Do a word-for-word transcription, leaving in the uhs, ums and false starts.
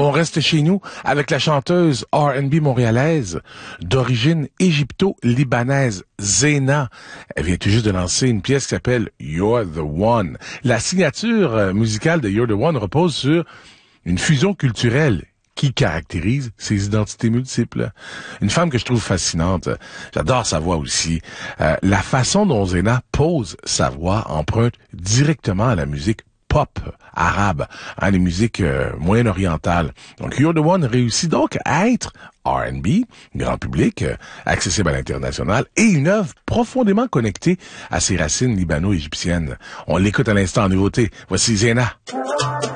On reste chez nous avec la chanteuse R and B montréalaise d'origine égypto-libanaise, Zena. Elle vient tout juste de lancer une pièce qui s'appelle You're the One. La signature musicale de You're the One repose sur une fusion culturelle qui caractérise ses identités multiples. Une femme que je trouve fascinante. J'adore sa voix aussi. Euh, la façon dont Zena pose sa voix emprunte directement à la musique pop arabe, hein, les musiques euh, moyen-orientales. Donc, You're the One réussit donc à être R and B, grand public, euh, accessible à l'international, et une œuvre profondément connectée à ses racines libano-égyptiennes. On l'écoute à l'instant en nouveauté. Voici Zena.